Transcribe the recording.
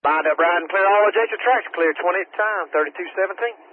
Bind up, ride, and clear all adjacent tracks. Clear 20 time, 3217.